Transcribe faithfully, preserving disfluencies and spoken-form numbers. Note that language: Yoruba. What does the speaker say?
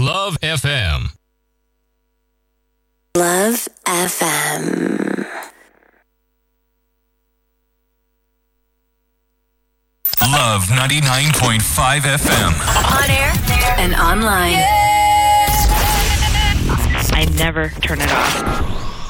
Love F M. Love F M. Love ninety-nine point five F M. On air and online. I never turn it off.